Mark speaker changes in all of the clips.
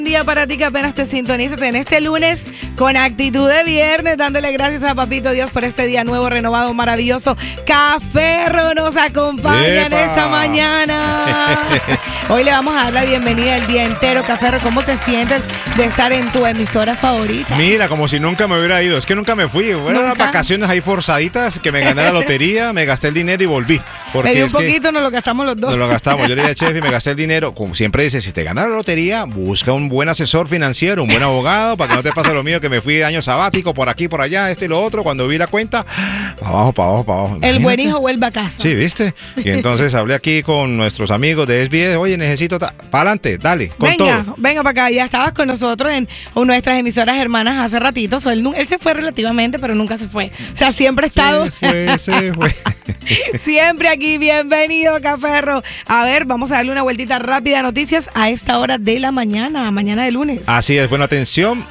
Speaker 1: Día para ti que apenas te sintonizas en este lunes con actitud de viernes, dándole gracias a Papito Dios por este día nuevo, renovado, maravilloso. Caferro nos acompaña en esta mañana. Hoy le vamos a dar la bienvenida el día entero. Caferro, ¿cómo te sientes de estar en tu emisora favorita?
Speaker 2: Mira, como si nunca me hubiera ido. Es que nunca me fui. Fueron unas vacaciones ahí forzaditas, que me gané la lotería, me gasté el dinero y volví.
Speaker 1: Me dio un poquito, nos lo gastamos los dos.
Speaker 2: Nos lo gastamos. Yo le dije a Chef y me gasté el dinero. Como siempre dice, si te ganas la lotería, busca un buen asesor financiero, un buen abogado, para que no te pase lo mío, que me fui de año sabático por aquí, por allá, esto y lo otro. Cuando vi la cuenta, para abajo, para abajo, para abajo.
Speaker 1: El buen hijo vuelve a casa.
Speaker 2: Sí, ¿viste? Y entonces hablé aquí con nuestros amigos de SBS. Oye, necesito... Para adelante, dale, con todo.
Speaker 1: Venga para acá. Ya estabas con nosotros en nuestras emisoras hermanas hace ratito. Él se fue relativamente, pero nunca se fue. O sea, siempre ha estado...
Speaker 2: Se fue.
Speaker 1: Siempre aquí. Bienvenido, Caferro. A ver, vamos a darle una vueltita rápida a noticias a esta hora de la mañana de lunes.
Speaker 2: Así es, bueno, atención.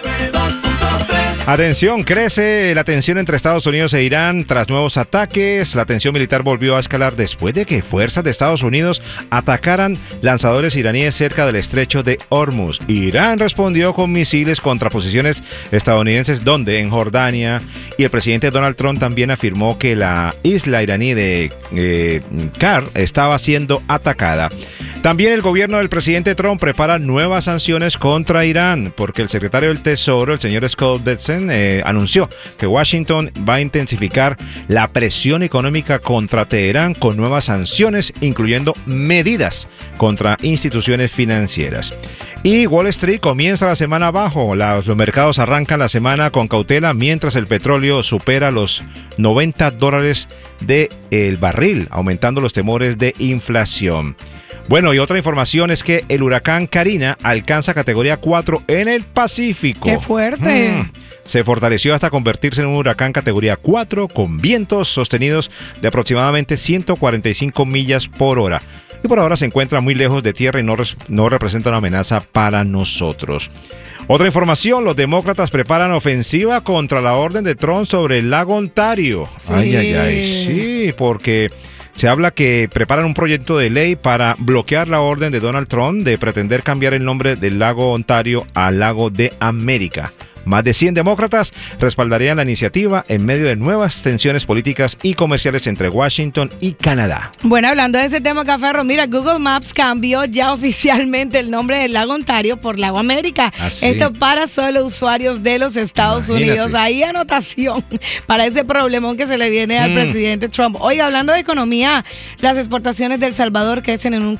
Speaker 2: Atención, crece la tensión entre Estados Unidos e Irán tras nuevos ataques. La tensión militar volvió a escalar después de que fuerzas de Estados Unidos atacaran lanzadores iraníes cerca del estrecho de Hormuz. Irán respondió con misiles contra posiciones estadounidenses en Jordania, y el presidente Donald Trump también afirmó que la isla iraní de Kar estaba siendo atacada. También el gobierno del presidente Trump prepara nuevas sanciones contra Irán, porque el secretario del Tesoro, el señor Scott Bessent, anunció que Washington va a intensificar la presión económica contra Teherán con nuevas sanciones, incluyendo medidas contra instituciones financieras. Y Wall Street comienza la semana abajo. Los mercados arrancan la semana con cautela mientras el petróleo supera los $90 del barril, aumentando los temores de inflación. Bueno, y otra información es que el huracán Karina alcanza categoría 4 en el Pacífico.
Speaker 1: ¡Qué fuerte!
Speaker 2: Se fortaleció hasta convertirse en un huracán categoría 4 con vientos sostenidos de aproximadamente 145 millas por hora. Y por ahora se encuentra muy lejos de tierra y no representa una amenaza para nosotros. Otra información, los demócratas preparan ofensiva contra la orden de Trump sobre el lago Ontario.
Speaker 1: Sí.
Speaker 2: Sí, porque... se habla que preparan un proyecto de ley para bloquear la orden de Donald Trump de pretender cambiar el nombre del lago Ontario al Lago de América. Más de 100 demócratas respaldarían la iniciativa en medio de nuevas tensiones políticas y comerciales entre Washington y Canadá.
Speaker 1: Bueno, hablando de ese tema, Caferro, mira, Google Maps cambió ya oficialmente el nombre del lago Ontario por Lago América.
Speaker 2: ¿Ah, sí?
Speaker 1: Esto para solo usuarios de los Estados Unidos. Ahí anotación para ese problemón que se le viene al presidente Trump. Oiga, hablando de economía, las exportaciones de El Salvador crecen en un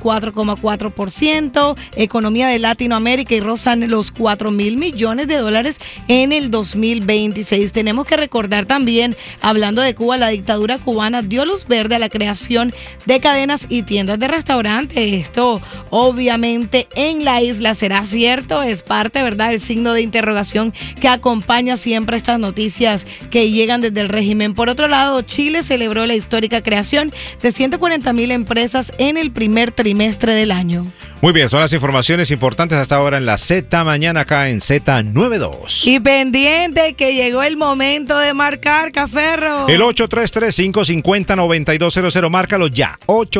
Speaker 1: 4,4%. Economía de Latinoamérica y rozan los $4,000 millones en el 2026. Tenemos que recordar también, hablando de Cuba, la dictadura cubana dio luz verde a la creación de cadenas y tiendas de restaurantes. Esto obviamente en la isla será cierto, es parte, ¿verdad?, el signo de interrogación que acompaña siempre estas noticias que llegan desde el régimen. Por otro lado, Chile celebró la histórica creación de 140,000 empresas en el primer trimestre del año.
Speaker 2: Muy bien, son las informaciones importantes hasta ahora en la Z Mañana acá en Z92.
Speaker 1: Y pendiente que llegó el momento de marcar, Caferro.
Speaker 2: El 833-550-9200, márcalo ya.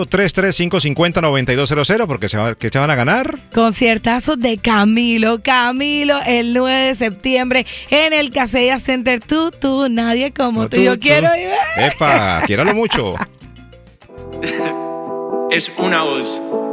Speaker 2: 833-550-9200, porque ¿qué se van a ganar?
Speaker 1: Conciertazos de Camilo, el 9 de septiembre en el Casella Center. Tú, nadie como tú. Yo quiero ir.
Speaker 2: Epa, quiéralo mucho.
Speaker 3: Es una voz.